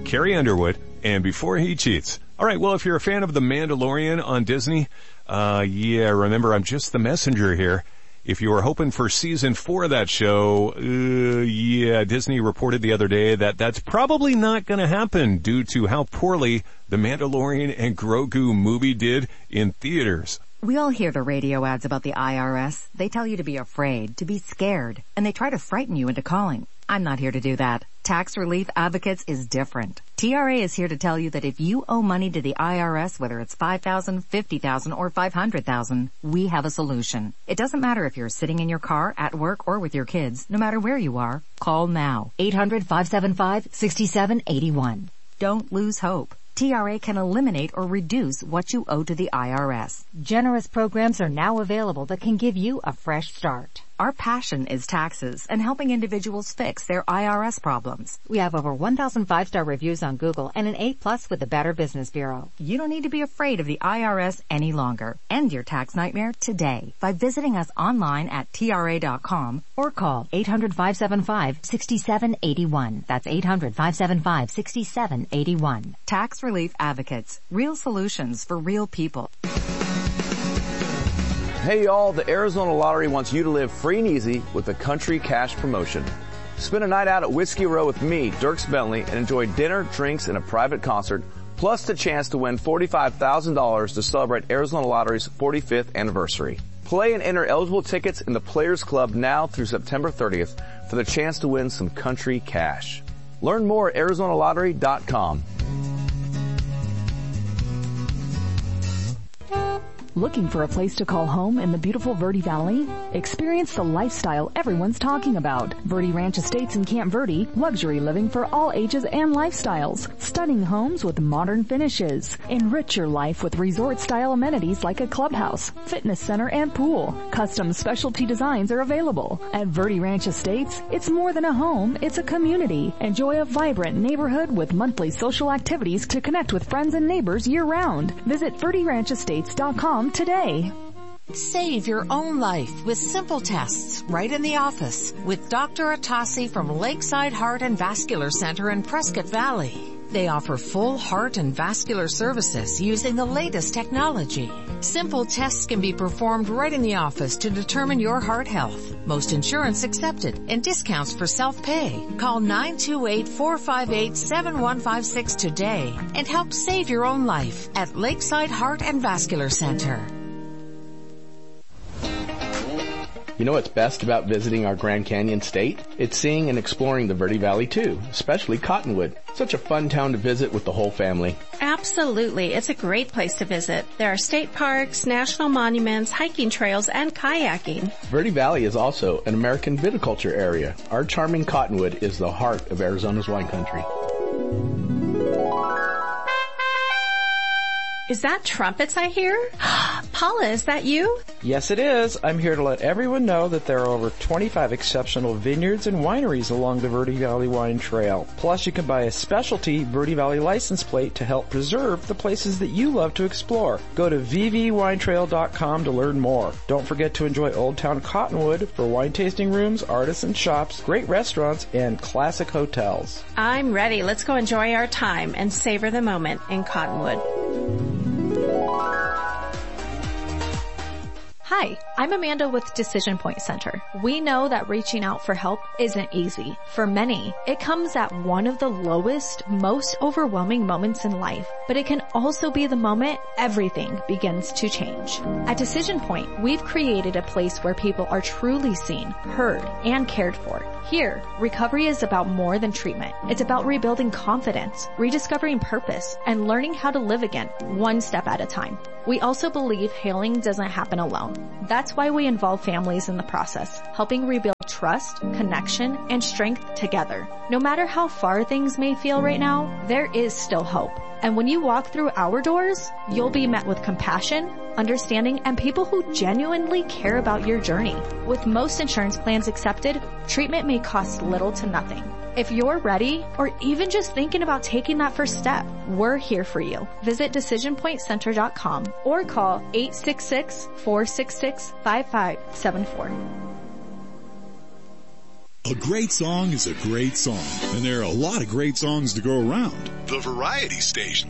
Carrie Underwood, and Before He Cheats. All right, well, if you're a fan of The Mandalorian on Disney, remember, I'm just the messenger here. If you were hoping for season 4 of that show, Disney reported the other day that that's probably not going to happen due to how poorly The Mandalorian and Grogu movie did in theaters. We all hear the radio ads about the IRS. They tell you to be afraid, to be scared, and they try to frighten you into calling. I'm not here to do that. Tax Relief Advocates is different. TRA is here to tell you that if you owe money to the IRS, whether it's $5,000, $50,000, or $500,000, we have a solution. It doesn't matter if you're sitting in your car, at work, or with your kids. No matter where you are, call now. 800-575-6781. Don't lose hope. TRA can eliminate or reduce what you owe to the IRS. Generous programs are now available that can give you a fresh start. Our passion is taxes and helping individuals fix their IRS problems. We have over 1,000 5-star reviews on Google and an A+ with the Better Business Bureau. You don't need to be afraid of the IRS any longer. End your tax nightmare today by visiting us online at TRA.com or call 800-575-6781. That's 800-575-6781. Tax Relief Advocates. Real solutions for real people. Hey y'all, the Arizona Lottery wants you to live free and easy with the Country Cash promotion. Spend a night out at Whiskey Row with me, Dierks Bentley, and enjoy dinner, drinks, and a private concert, plus the chance to win $45,000 to celebrate Arizona Lottery's 45th anniversary. Play and enter eligible tickets in the Players Club now through September 30th for the chance to win some Country Cash. Learn more at ArizonaLottery.com. Looking for a place to call home in the beautiful Verde Valley? Experience the lifestyle everyone's talking about. Verde Ranch Estates in Camp Verde, luxury living for all ages and lifestyles. Stunning homes with modern finishes. Enrich your life with resort-style amenities like a clubhouse, fitness center, and pool. Custom specialty designs are available. At Verde Ranch Estates, it's more than a home, it's a community. Enjoy a vibrant neighborhood with monthly social activities to connect with friends and neighbors year-round. Visit VerdeRanchEstates.com today. Save your own life with simple tests right in the office with Dr. Atassi from Lakeside Heart and Vascular Center in Prescott Valley. They offer full heart and vascular services using the latest technology. Simple tests can be performed right in the office to determine your heart health. Most insurance accepted and discounts for self-pay. Call 928-458-7156 today and help save your own life at Lakeside Heart and Vascular Center. You know what's best about visiting our Grand Canyon state? It's seeing and exploring the Verde Valley too, especially Cottonwood. Such a fun town to visit with the whole family. Absolutely. It's a great place to visit. There are state parks, national monuments, hiking trails, and kayaking. Verde Valley is also an American viticulture area. Our charming Cottonwood is the heart of Arizona's wine country. Is that trumpets I hear? Paula, is that you? Yes, it is. I'm here to let everyone know that there are over 25 exceptional vineyards and wineries along the Verde Valley Wine Trail. Plus, you can buy a specialty Verde Valley license plate to help preserve the places that you love to explore. Go to vvwinetrail.com to learn more. Don't forget to enjoy Old Town Cottonwood for wine tasting rooms, artisan shops, great restaurants, and classic hotels. I'm ready. Let's go enjoy our time and savor the moment in Cottonwood. Hi, I'm Amanda with Decision Point Center. We know that reaching out for help isn't easy. For many, it comes at one of the lowest, most overwhelming moments in life, but it can also be the moment everything begins to change. At Decision Point, we've created a place where people are truly seen, heard, and cared for. Here, recovery is about more than treatment. It's about rebuilding confidence, rediscovering purpose, and learning how to live again, one step at a time. We also believe healing doesn't happen alone. That's why we involve families in the process, helping rebuild trust, connection, and strength together. No matter how far things may feel right now, there is still hope. And when you walk through our doors, you'll be met with compassion, understanding, and people who genuinely care about your journey. With most insurance plans accepted, treatment may cost little to nothing. If you're ready, or even just thinking about taking that first step, we're here for you. Visit DecisionPointCenter.com or call 866-466-5574. A great song is a great song, and there are a lot of great songs to go around. The Variety Station.